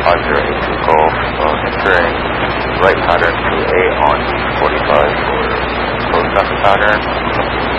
5082 Golf, entering right pattern to A on 45 for close traffic pattern.